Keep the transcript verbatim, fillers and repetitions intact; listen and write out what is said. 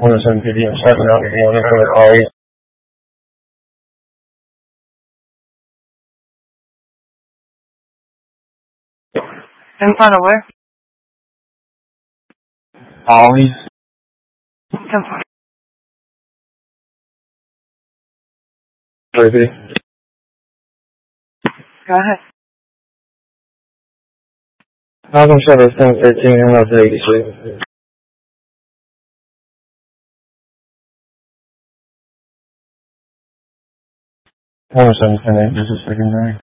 Anderson P D, I'm checking out the morning for the call. In front of where? Always. Maybe. Go ahead. Malcolm Shuttle, ten thirteen, M L Z eighty-three. Anderson, ten eight, this is secondary.